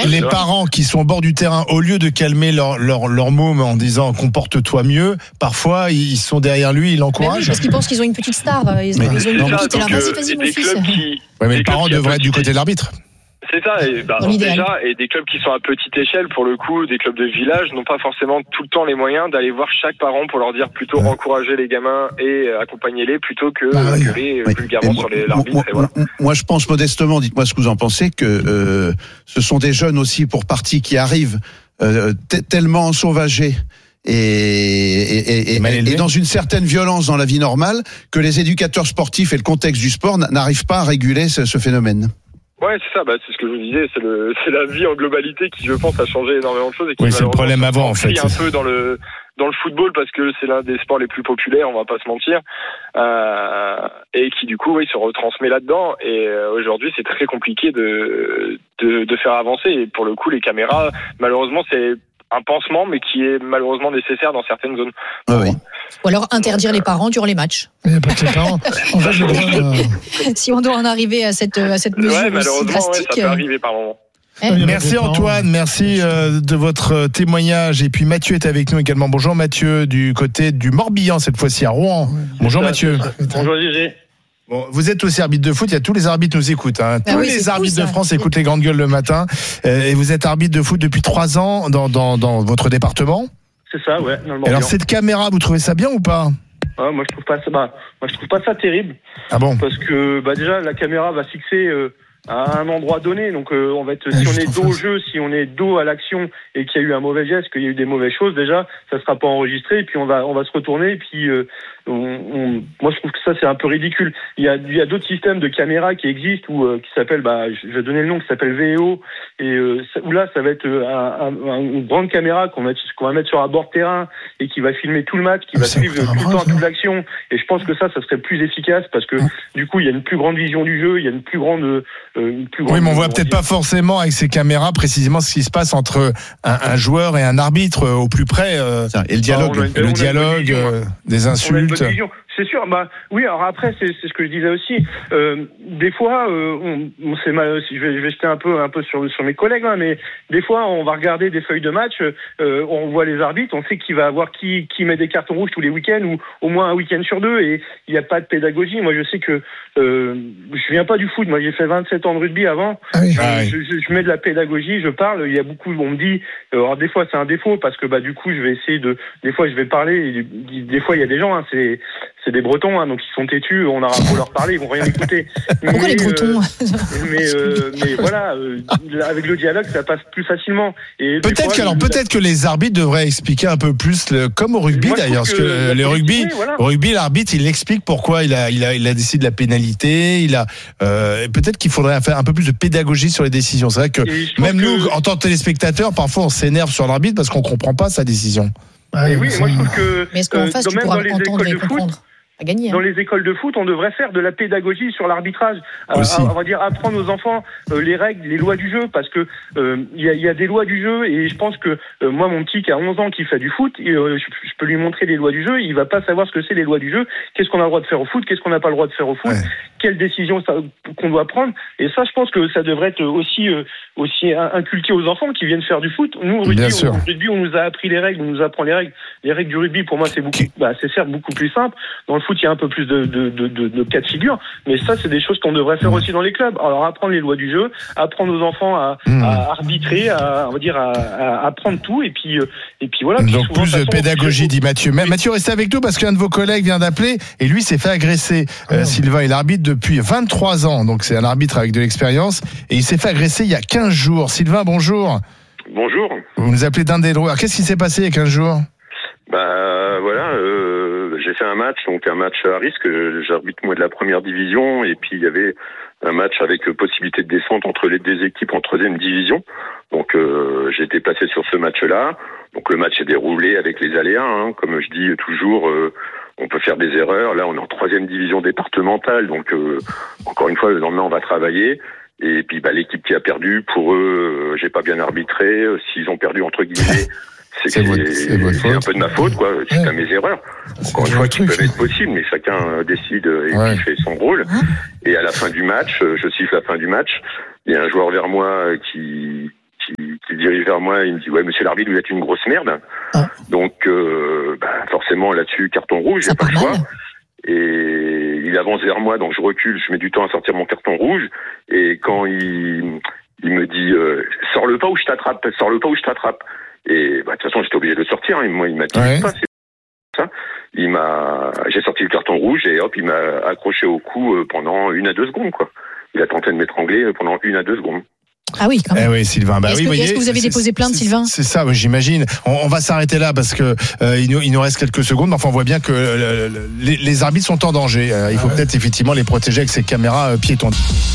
les parents qui sont au bord du terrain, au lieu de calmer leur môme en disant comporte-toi mieux, parfois ils sont derrière lui, ils l'encouragent. Oui, parce qu'ils pensent qu'ils ont une petite star. Ils ont une pépite. Alors vas-y, mon fils. Ouais, mais les parents devraient être du côté de l'arbitre. C'est ça, et déjà, et des clubs qui sont à petite échelle, pour le coup, des clubs de village, n'ont pas forcément tout le temps les moyens d'aller voir chaque parent pour leur dire plutôt encourager les gamins et accompagner-les plutôt que gueuler vulgairement sur l'arbitre. Moi, je pense modestement, dites-moi ce que vous en pensez, que ce sont des jeunes aussi pour partie qui arrivent tellement ensauvagés et dans une certaine violence dans la vie normale que les éducateurs sportifs et le contexte du sport n'arrivent pas à réguler ce phénomène. Ouais, c'est ça, c'est ce que je vous disais, c'est la vie en globalité qui, je pense, a changé énormément de choses et qui c'est le problème avant, en fait. Un peu dans le football parce que c'est l'un des sports les plus populaires, on va pas se mentir, et qui, du coup, se retransmet là-dedans. Et aujourd'hui, c'est très compliqué de faire avancer. Et pour le coup, les caméras, malheureusement, c'est un pansement, mais qui est malheureusement nécessaire dans certaines zones. Oui. Ou alors interdire les parents durant les matchs. Il n'y a pas que les parents. En fait, si on doit en arriver à cette mesure aussi drastique. Ça peut arriver par moment. Merci Antoine, merci de votre témoignage. Et puis Mathieu est avec nous également. Bonjour Mathieu, du côté du Morbihan, cette fois-ci à Rouen. Bonjour Mathieu. Bonjour Gégé. Bon, vous êtes aussi arbitre de foot, tous les arbitres nous écoutent. Tous les arbitres de France écoutent les grandes gueules le matin. Et vous êtes arbitre de foot depuis 3 ans dans votre département. C'est ça, ouais. Alors cette caméra, vous trouvez ça bien ou pas ? Moi je trouve pas ça terrible. Ah bon ? Parce que déjà la caméra va fixer à un endroit donné, donc on va être, si on est dos au jeu, si on est dos à l'action et qu'il y a eu un mauvais geste, qu'il y a eu des mauvaises choses, déjà ça sera pas enregistré et puis on va se retourner et puis moi je trouve que ça c'est un peu ridicule. Il y a d'autres systèmes de caméras qui existent qui s'appellent, je vais donner le nom, qui s'appelle VEO et où là ça va être une grande caméra qu'on va mettre sur un bord de terrain et qui va filmer tout le match, qui va suivre tout le temps toute l'action. Et je pense que ça serait plus efficace parce que du coup il y a une plus grande vision du jeu, il y a une plus grande oui, mais on voit peut-être pas forcément avec ces caméras précisément ce qui se passe entre un joueur et un arbitre au plus près et le dialogue, des insultes. C'est sûr, oui. Alors après, c'est ce que je disais aussi. Des fois, on sait mal. Je vais jeter un peu sur mes collègues, mais des fois, on va regarder des feuilles de match. On voit les arbitres, on sait qui va avoir qui met des cartons rouges tous les week-ends ou au moins un week-end sur 2, et il n'y a pas de pédagogie. Moi, je sais que je viens pas du foot. Moi, j'ai fait 27 ans de rugby avant. Je mets de la pédagogie, je parle. Il y a beaucoup. On me dit. Alors des fois, c'est un défaut parce que du coup, je vais essayer de. Des fois, je vais parler. Des fois, il y a des gens. C'est des Bretons, donc ils sont têtus, on aura beau leur parler, ils vont rien écouter. Pourquoi les Bretons mais voilà, avec le dialogue, ça passe plus facilement. Et peut-être que les arbitres devraient expliquer un peu plus, comme au rugby d'ailleurs, parce que au rugby, l'arbitre, il explique pourquoi il a décidé de la pénalité. Peut-être qu'il faudrait faire un peu plus de pédagogie sur les décisions. C'est vrai que même nous, en tant que téléspectateurs, parfois on s'énerve sur l'arbitre parce qu'on comprend pas sa décision. Oui, moi je trouve que mais est-ce qu'en face, tu pourras entendre et comprendre à gagner, dans les écoles de foot, on devrait faire de la pédagogie sur l'arbitrage. On va dire apprendre aux enfants les règles, les lois du jeu, parce que il y a des lois du jeu, et je pense que moi, mon petit qui a 11 ans qui fait du foot, je peux lui montrer les lois du jeu, il va pas savoir ce que c'est les lois du jeu, qu'est-ce qu'on a le droit de faire au foot, qu'est-ce qu'on n'a pas le droit de faire au foot, quelles décisions qu'on doit prendre. Et ça, je pense que ça devrait être aussi inculqué aux enfants qui viennent faire du foot. Nous, au rugby, on nous a appris les règles, on nous apprend les règles. Les règles du rugby, pour moi, c'est certes beaucoup plus simple. Dans le foot, il y a un peu plus de cas de figure, mais ça, c'est des choses qu'on devrait faire aussi dans les clubs. Alors, apprendre les lois du jeu, apprendre aux enfants à arbitrer, on va dire à apprendre tout, et puis voilà. Donc plus de pédagogie, dit Mathieu. Mathieu, restez avec nous parce qu'un de vos collègues vient d'appeler et lui s'est fait agresser. Sylvain, il arbitre depuis 23 ans, donc c'est un arbitre avec de l'expérience, et il s'est fait agresser il y a 15 jours. Sylvain, bonjour. Bonjour. Vous nous appelez d'Indre-et-Loire. Qu'est-ce qui s'est passé il y a 15 jours ? J'ai fait un match à risque. J'arbitre moi de la première division, et puis il y avait un match avec possibilité de descente entre les deux équipes en 3e division. Donc j'ai été placé sur ce match-là. Donc le match s'est déroulé avec les aléas, comme je dis toujours. On peut faire des erreurs. Là, on est en 3e division départementale, donc encore une fois, le lendemain, on va travailler. Et puis l'équipe qui a perdu, pour eux, j'ai pas bien arbitré. S'ils ont perdu entre guillemets, c'est un peu de ma faute, quoi. C'est à mes erreurs. Encore une fois, qui peuvent être possibles, mais chacun décide et puis fait son rôle. Et à la fin du match, je siffle la fin du match. Il y a un joueur vers moi qui se dirige vers moi, il me dit, ouais, monsieur l'arbitre, vous êtes une grosse merde. Ah. Donc, forcément, là-dessus, carton rouge, j'ai pas le choix. Et il avance vers moi, donc je recule, je mets du temps à sortir mon carton rouge. Et quand il me dit, sors-le pas ou je t'attrape. Et, de toute façon, j'étais obligé de le sortir. Et moi, il m'a dit, pas, c'est ça. J'ai sorti le carton rouge et hop, il m'a accroché au cou pendant 1 à 2 secondes, quoi. Il a tenté de m'étrangler pendant 1 à 2 secondes. Ah oui, quand même. Oui, Sylvain. Est-ce que vous avez déposé plainte, Sylvain ? C'est ça, j'imagine. On va s'arrêter là parce que il nous reste quelques secondes. Enfin, on voit bien que les arbitres sont en danger. Il faut peut-être effectivement les protéger avec ces caméras piétons.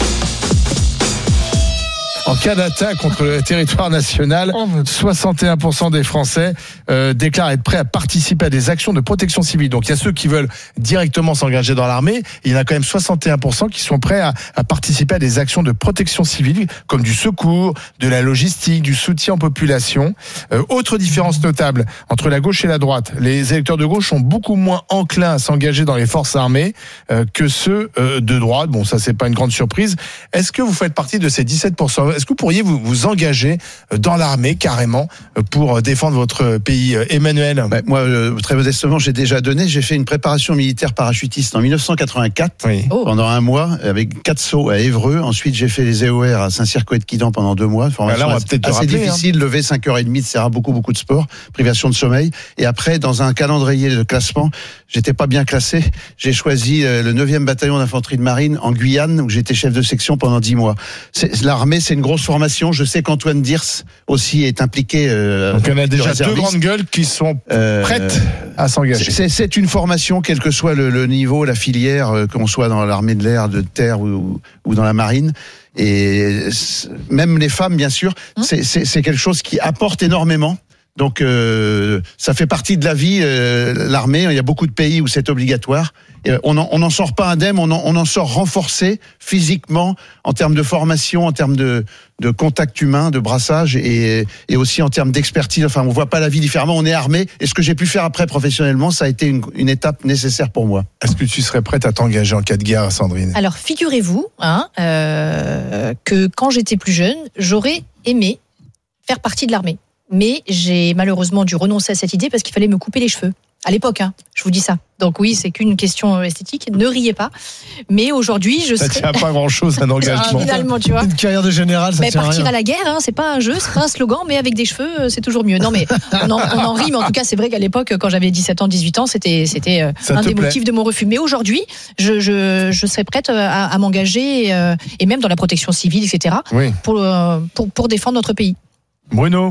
En cas d'attaque contre le territoire national, 61% des Français déclarent être prêts à participer à des actions de protection civile. Donc il y a ceux qui veulent directement s'engager dans l'armée. Il y en a quand même 61% qui sont prêts à participer à des actions de protection civile, comme du secours, de la logistique, du soutien aux populations. Autre différence notable entre la gauche et la droite. Les électeurs de gauche sont beaucoup moins enclins à s'engager dans les forces armées que ceux de droite. Bon, ça c'est pas une grande surprise. Est-ce que vous faites partie de ces 17% ? Est-ce que vous pourriez vous engager dans l'armée carrément pour défendre votre pays, Emmanuel ? Moi, très modestement, j'ai fait une préparation militaire parachutiste en 1984 pendant 1 mois avec 4 sauts à Évreux. Ensuite, j'ai fait les EOR à Saint-Cyr-Coët-Quidan pendant 2 mois. Là, on va peut-être assez difficile, lever 5h30, ça sert à beaucoup de sport, privation de sommeil. Et après, dans un calendrier de classement, j'étais pas bien classé. J'ai choisi le 9e bataillon d'infanterie de marine en Guyane, où j'étais chef de section pendant 10 mois. L'armée, c'est une grosse formation. Je sais qu'Antoine Diers aussi est impliqué. Donc on a déjà 2 grandes gueules qui sont prêtes à s'engager. C'est une formation, quel que soit le niveau, la filière, qu'on soit dans l'armée de l'air, de terre ou dans la marine. Et même les femmes, bien sûr, c'est quelque chose qui apporte énormément. Donc ça fait partie de la vie, l'armée. Il y a beaucoup de pays où c'est obligatoire. On n'en sort pas indemne, on en sort renforcé physiquement en termes de formation, en termes de contact humain, de brassage et aussi en termes d'expertise. Enfin, on voit pas la vie différemment. On est armé. Et ce que j'ai pu faire après professionnellement, ça a été une étape nécessaire pour moi. Est-ce que tu serais prête à t'engager en cas de guerre, Sandrine ? Alors, figurez-vous que quand j'étais plus jeune, j'aurais aimé faire partie de l'armée. Mais j'ai malheureusement dû renoncer à cette idée parce qu'il fallait me couper les cheveux. À l'époque, je vous dis ça. Donc oui, c'est qu'une question esthétique. Ne riez pas. Mais aujourd'hui, ça tient pas grand-chose, un engagement. Finalement, tu vois. Une carrière de général, ça tient à rien. Partir à la guerre, c'est pas un jeu, c'est pas un slogan, mais avec des cheveux, c'est toujours mieux. Non, mais on en rit, mais en tout cas, c'est vrai qu'à l'époque, quand j'avais 17 ans, 18 ans, c'était un des motifs de mon refus. Mais aujourd'hui, je serais prête à m'engager, et même dans la protection civile, etc., pour défendre notre pays. Bruno ?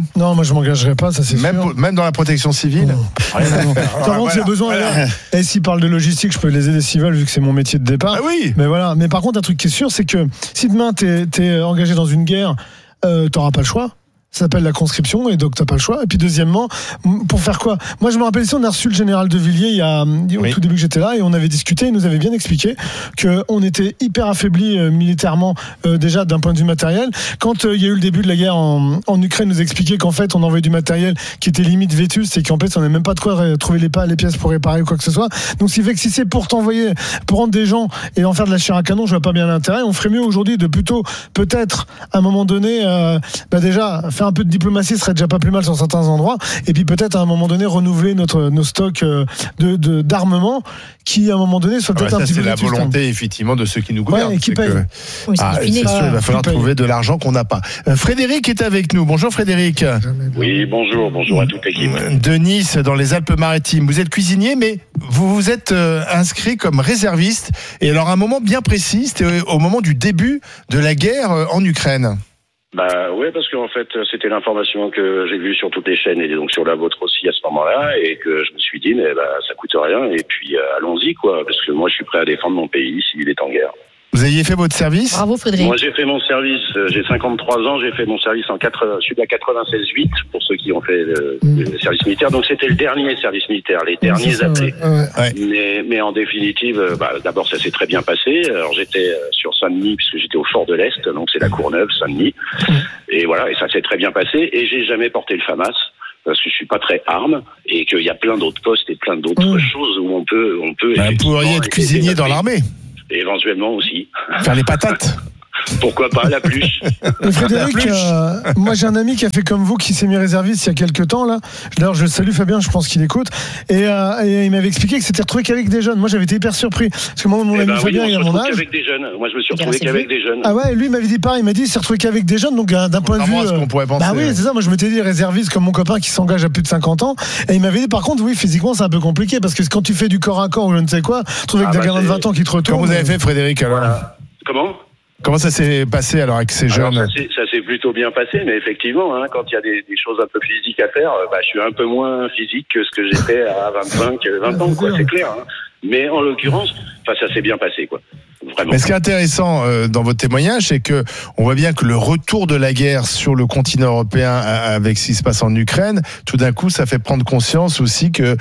Non, moi je m'engagerai pas, ça c'est sûr. Même dans la protection civile ? Rien à faire. Par contre, j'ai besoin. Et s'ils parlent de logistique, je peux les aider s'ils veulent, vu que c'est mon métier de départ. Ah oui. Mais voilà. Mais par contre, un truc qui est sûr, c'est que si demain t'es engagé dans une guerre, t'auras pas le choix. Ça s'appelle la conscription et donc t'as pas le choix. Et puis deuxièmement, pour faire quoi ? Moi je me rappelle ici, on a reçu le général de Villiers au tout début que j'étais là et on avait discuté, il nous avait bien expliqué qu'on était hyper affaibli militairement déjà d'un point de vue matériel. Quand il y a eu le début de la guerre en Ukraine, il nous expliquait qu'en fait on envoyait du matériel qui était limite vétuste et qu'en fait on n'avait même pas de quoi trouver les pièces pour réparer ou quoi que ce soit. Donc ce qui fait que si c'est pour rendre des gens et en faire de la chair à canon, je vois pas bien l'intérêt. On ferait mieux aujourd'hui de plutôt peut-être à un moment donné déjà faire un peu de diplomatie serait déjà pas plus mal sur certains endroits et puis peut-être à un moment donné renouveler nos stocks d'armement qui à un moment donné soit peut-être un petit peu c'est la volonté effectivement de ceux qui nous gouvernent. Qui paye. C'est sûr, il va falloir trouver de l'argent qu'on n'a pas. Frédéric est avec nous. Bonjour Frédéric. Oui, bonjour à toute l'équipe. De Nice, dans les Alpes-Maritimes. Vous êtes cuisinier, mais vous vous êtes inscrit comme réserviste. Et alors à un moment bien précis, c'était au moment du début de la guerre en Ukraine. Ouais, parce qu'en fait, c'était l'information que j'ai vue sur toutes les chaînes et donc sur la vôtre aussi à ce moment-là, et que je me suis dit, ça coûte rien, et puis allons-y, quoi, parce que moi, je suis prêt à défendre mon pays s'il est en guerre. Vous aviez fait votre service ? Bravo Frédéric. Moi j'ai fait mon service, j'ai 53 ans, j'ai fait mon service je suis de la 96-8 pour ceux qui ont fait le service militaire, donc c'était le dernier service militaire, les derniers appelés. Mais en définitive, d'abord ça s'est très bien passé. Alors j'étais sur Saint-Denis puisque j'étais au Fort de l'Est, donc c'est la Courneuve, Saint-Denis. Et voilà, et ça s'est très bien passé et j'ai jamais porté le FAMAS. Parce que je suis pas très arme et qu'il y a plein d'autres postes et plein d'autres choses où on peut. Vous pourriez être cuisinier dans l'armée. Éventuellement aussi. Faire les patates. Pourquoi pas la pluche. Frédéric, moi j'ai un ami qui a fait comme vous, qui s'est mis réserviste il y a quelques temps là. D'ailleurs je le salue Fabien, je pense qu'il écoute. Et il m'avait expliqué que c'était retrouvé qu'avec des jeunes. Moi j'avais été hyper surpris parce que moi mon ami Fabien il a mon âge. Avec des jeunes. Moi je me suis retrouvé qu'avec des jeunes. Ah ouais, lui il m'avait dit pareil, il m'a dit il s'est retrouvé qu'avec des jeunes, donc d'un point de vue. Ce qu'on pourrait penser. Bah oui, c'est ça. Moi je m'étais dit réserviste comme mon copain qui s'engage à plus de 50 ans. Et il m'avait dit par contre oui physiquement c'est un peu compliqué parce que quand tu fais du corps à corps ou je ne sais quoi, tu trouves avec des gamins de 20 ans qui te retournent. Comment vous avez fait Frédéric alors Comment ça s'est passé alors avec ces jeunes? Ça s'est plutôt bien passé, mais effectivement, quand il y a des choses un peu physiques à faire, je suis un peu moins physique que ce que j'étais à 20 ans, quoi, c'est clair. Mais en l'occurrence, ça s'est bien passé, quoi. Vraiment. Mais ce qui est intéressant dans votre témoignage, c'est que on voit bien que le retour de la guerre sur le continent européen avec ce qui se passe en Ukraine, tout d'un coup, ça fait prendre conscience aussi que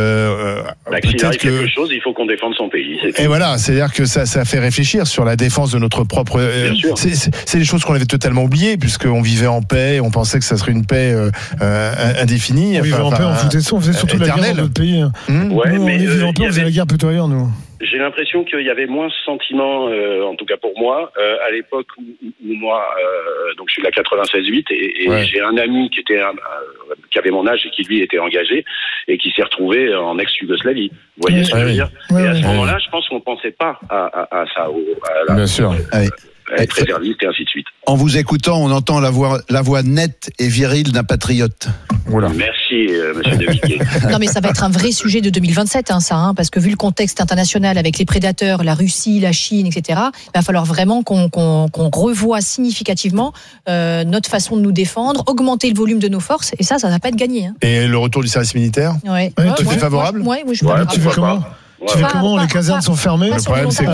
s'il arrive quelque chose, il faut qu'on défende son pays. Et voilà, c'est-à-dire que ça fait réfléchir sur la défense de notre propre. C'est des choses qu'on avait totalement oubliées, puisqu'on vivait en paix, on pensait que ça serait une paix indéfinie. On vivait en paix, on faisait surtout la guerre dans notre pays. Ouais, nous, mais on vivait en paix, on faisait la guerre plutôt ailleurs, nous. J'ai l'impression qu'il y avait moins ce sentiment, en tout cas pour moi, à l'époque où moi, donc je suis de la 96-8 et j'ai un ami qui avait mon âge et qui lui était engagé et qui s'est retrouvé en ex-Yougoslavie. Vous voyez ce que je veux dire? Et à ce moment-là, je pense qu'on pensait pas à ça, bien sûr. Être réserviste et ainsi de suite. En vous écoutant, on entend la voix nette et virile d'un patriote. Voilà. Merci, monsieur De Villiers. Non, mais ça va être un vrai sujet de 2027, parce que vu le contexte international avec les prédateurs, la Russie, la Chine, etc., il va falloir vraiment qu'on revoie significativement notre façon de nous défendre, augmenter le volume de nos forces, et ça va pas être gagné. Et le retour du service militaire? Tu es favorable? Oui, je suis favorable. Tu fais comment? Tu fais comment? Les casernes sont fermées. Le problème, c'est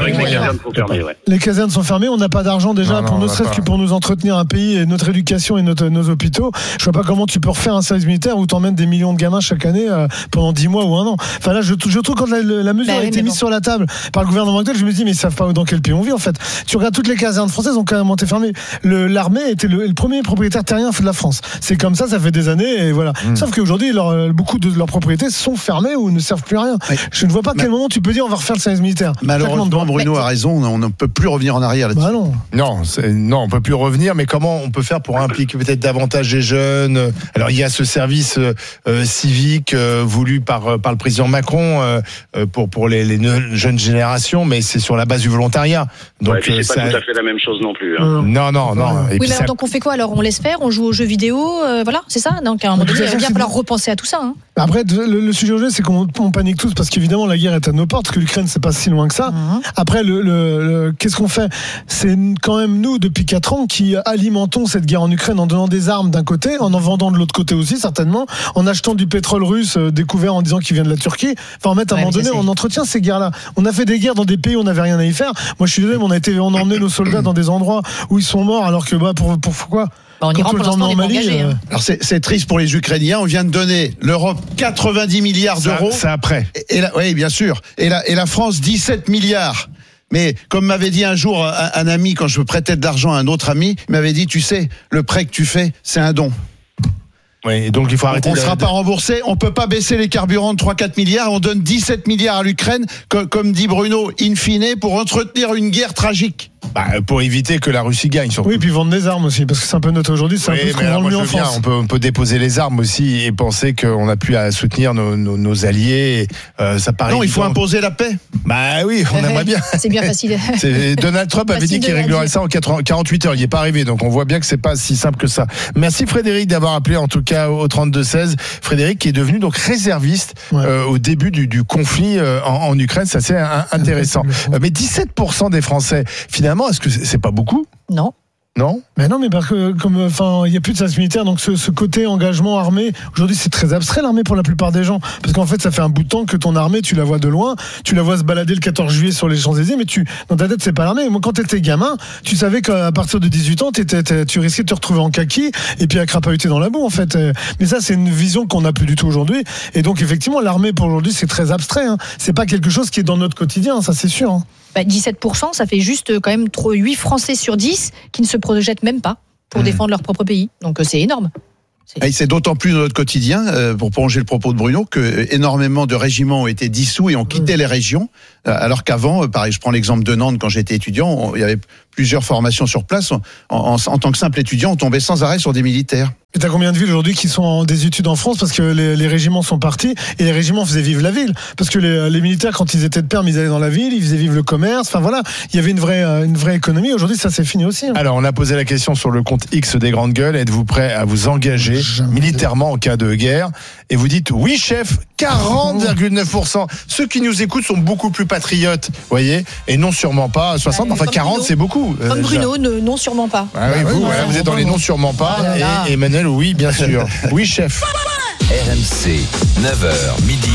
que les casernes sont fermées. On n'a pas d'argent déjà ne serait-ce que pour nous entretenir un pays et notre éducation et nos hôpitaux. Je vois pas comment tu peux refaire un service militaire où t'emmènes des millions de gamins chaque année pendant 10 mois ou un an. Enfin là, je trouve quand la mesure a été mise sur la table par le gouvernement actuel, je me dis mais ils savent pas dans quel pays on vit en fait. Tu regardes toutes les casernes françaises ont carrément été fermées. L'armée était le premier propriétaire terrien de la France. C'est comme ça fait des années et voilà. Sauf qu'aujourd'hui, beaucoup de leurs propriétés sont fermées ou ne servent plus à rien. Je ne vois pas à quel moment tu peux dire on va refaire le service militaire. Malheureusement, Bruno a raison, on ne peut plus revenir en arrière là-dessus. Non, on peut plus revenir, mais comment on peut faire pour impliquer peut-être davantage les jeunes? Alors il y a ce service civique voulu par le président Macron pour les jeunes générations, mais c'est sur la base du volontariat. Donc c'est pas tout à fait la même chose non plus. Non. Et oui, mais alors, donc on fait quoi alors? On laisse faire, on joue aux jeux vidéo, voilà, c'est ça. Donc à un moment donné, il va bien falloir repenser à tout ça. Après, le sujet au jeu, c'est qu'on panique tous parce qu'évidemment la guerre est à nos portes, parce que l'Ukraine c'est pas si loin que ça. Après, qu'est-ce qu'on fait? C'est quand même nous depuis 4 ans qui alimentons cette guerre en Ukraine en donnant des armes d'un côté, en vendant de l'autre côté aussi certainement, en achetant du pétrole russe découvert en disant qu'il vient de la Turquie. Enfin, en fait, à un moment donné, on entretient ces guerres-là. On a fait des guerres dans des pays où on n'avait rien à y faire. Moi, je suis désolé, mais on a emmené nos soldats dans des endroits où ils sont morts, alors que pourquoi? On y rentre pour l'instant, on est engagé. Alors c'est triste pour les Ukrainiens. On vient de donner l'Europe 90 milliards d'euros. C'est après. Oui, bien sûr. Et la France 17 milliards. Mais comme m'avait dit un jour un ami quand je prêtais de l'argent à un autre ami, il m'avait dit, tu sais, le prêt que tu fais, c'est un don. Oui, donc il faut arrêter. On ne sera pas remboursé. On peut pas baisser les carburants de 3-4 milliards. On donne 17 milliards à l'Ukraine, comme dit Bruno, in fine, pour entretenir une guerre tragique. Pour éviter que la Russie gagne surtout. Oui, puis vendre des armes aussi, parce que c'est un peu notre aujourd'hui, c'est un peu ce qu'on vend le mieux en France. On peut déposer les armes aussi et penser qu'on n'a plus à soutenir nos alliés. Ça paraît non, il faut imposer la paix. Oui, on aimerait bien. C'est bien facile. Donald Trump avait dit qu'il réglerait ça en 48 heures. Il n'y est pas arrivé, donc on voit bien que c'est pas si simple que ça. Merci Frédéric d'avoir appelé en tout cas au 32-16. Frédéric qui est devenu donc réserviste au début du conflit en Ukraine. C'est assez intéressant. Mais 17% des Français, finalement, est-ce que c'est pas beaucoup? Non. Non? Mais non, mais parce que il y a plus de service militaire, donc ce côté engagement armé, aujourd'hui c'est très abstrait l'armée pour la plupart des gens, parce qu'en fait ça fait un bout de temps que ton armée, tu la vois de loin, tu la vois se balader le 14 juillet sur les Champs-Élysées, mais dans ta tête c'est pas l'armée. Moi quand t'étais gamin, tu savais qu'à partir de 18 ans, tu risquais de te retrouver en kaki et puis à crapahuter dans la boue en fait. Mais ça c'est une vision qu'on n'a plus du tout aujourd'hui, et donc effectivement l'armée pour aujourd'hui c'est très abstrait. C'est pas quelque chose qui est dans notre quotidien, ça c'est sûr. 17%, ça fait juste quand même 8 Français sur 10 qui ne se projettent même pas pour défendre leur propre pays. Donc c'est énorme. C'est d'autant plus dans notre quotidien, pour prolonger le propos de Bruno, que énormément de régiments ont été dissous et ont quitté les régions, alors qu'avant, pareil, je prends l'exemple de Nantes, quand j'étais étudiant, il y avait plusieurs formations sur place. En tant que simple étudiant, on tombait sans arrêt sur des militaires. Et t'as combien de villes aujourd'hui qui sont en des études en France parce que les régiments sont partis et les régiments faisaient vivre la ville parce que les militaires quand ils étaient de perme ils allaient dans la ville, ils faisaient vivre le commerce. Enfin voilà, il y avait une vraie économie. Aujourd'hui ça c'est fini aussi. Alors on a posé la question sur le compte X des Grandes Gueules. Êtes-vous prêt à vous engager militairement en cas de guerre? Et vous dites oui chef. 40,9%. Ceux qui nous écoutent sont beaucoup plus patriotes, voyez, et non sûrement pas 60. Enfin 40 Bruno. C'est beaucoup. Comme Bruno, non sûrement pas. Ah oui, vous êtes dans les non sûrement pas. Et Emmanuel, oui, bien sûr. Oui, chef. RMC, 9h, midi.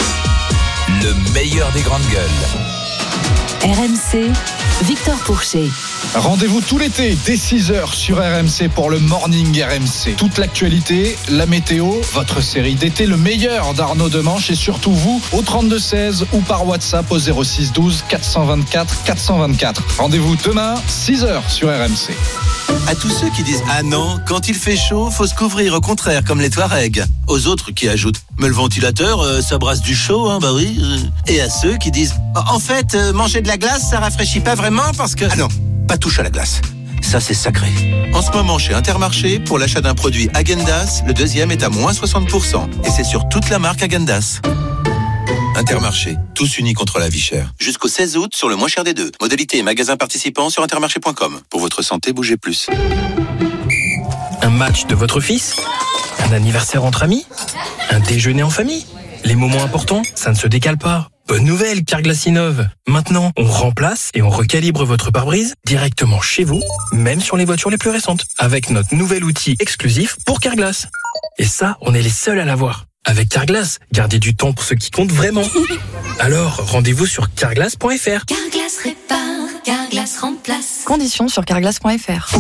Le meilleur des Grandes Gueules. RMC, Victor Pourchet. Rendez-vous tout l'été dès 6h sur RMC pour le Morning RMC. Toute l'actualité, la météo, votre série d'été, le meilleur d'Arnaud Demanche et surtout vous au 32-16 ou par WhatsApp au 06 12 424 424. Rendez-vous demain 6h sur RMC. À tous ceux qui disent ah non, quand il fait chaud, faut se couvrir, au contraire, comme les Touaregs. Aux autres qui ajoutent mais le ventilateur, ça brasse du chaud, hein, bah oui. Et à ceux qui disent en fait, manger de la glace, ça rafraîchit pas vraiment parce que. Ah non, pas touche à la glace. Ça, c'est sacré. En ce moment, chez Intermarché, pour l'achat d'un produit Häagen-Dazs, le deuxième est à moins 60%. Et c'est sur toute la marque Häagen-Dazs. Intermarché, tous unis contre la vie chère. Jusqu'au 16 août sur le moins cher des deux. Modalité et magasins participants sur intermarché.com. Pour votre santé, bougez plus. Un match de votre fils? Un anniversaire entre amis? Un déjeuner en famille? Les moments importants, ça ne se décale pas. Bonne nouvelle, Carglass innove. Maintenant, on remplace et on recalibre votre pare-brise directement chez vous, même sur les voitures les plus récentes, avec notre nouvel outil exclusif pour Carglass. Et ça, on est les seuls à l'avoir. Avec Carglass, gardez du temps pour ce qui compte vraiment. Alors, rendez-vous sur carglass.fr. Carglass répare, Carglass remplace. Conditions sur carglass.fr.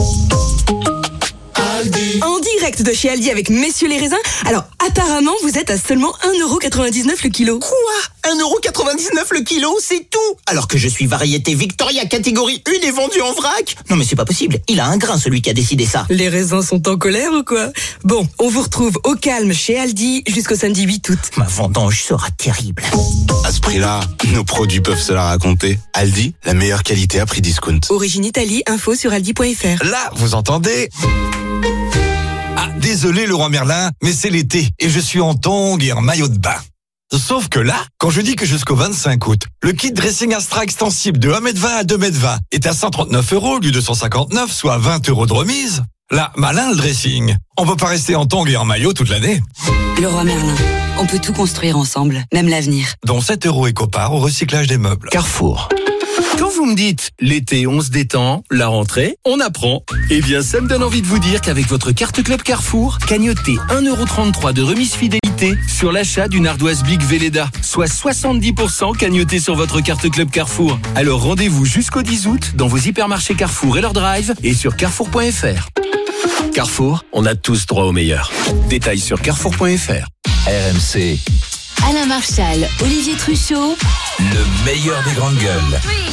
En direct de chez Aldi avec Messieurs les raisins. Alors, apparemment, vous êtes à seulement 1,99€ le kilo. Quoi? 1,99€ le kilo, c'est tout? Alors que je suis variété Victoria catégorie 1 et vendu en vrac? Non mais c'est pas possible, il a un grain celui qui a décidé ça. Les raisins sont en colère ou quoi? Bon, on vous retrouve au calme chez Aldi jusqu'au samedi 8 août. Ma vendange sera terrible. À ce prix-là, nos produits peuvent se la raconter. Aldi, la meilleure qualité à prix discount. Origine Italie, info sur aldi.fr. Là, vous entendez? Ah, désolé Leroy Merlin, mais c'est l'été et je suis en tongs et en maillot de bain. Sauf que là, quand je dis que jusqu'au 25 août, le kit dressing Astra extensible de 1m20 à 2m20 est à 139€ au lieu de 159, soit 20€ de remise, là, malin le dressing. On peut pas rester en tongs et en maillot toute l'année. Leroy Merlin, on peut tout construire ensemble, même l'avenir. Dont 7€ éco-part au recyclage des meubles. Carrefour. Quand vous me dites l'été on se détend, la rentrée on apprend, eh bien ça me donne envie de vous dire qu'avec votre carte club Carrefour, cagnotez 1,33€ de remise fidélité sur l'achat d'une ardoise Big Velleda, soit 70% cagnoté sur votre carte club Carrefour. Alors rendez-vous jusqu'au 10 août dans vos hypermarchés Carrefour et leur drive et sur carrefour.fr. Carrefour, on a tous droit au meilleur. Détails sur carrefour.fr. RMC. Alain Marchal, Olivier Truchot. Le meilleur des Grandes Gueules.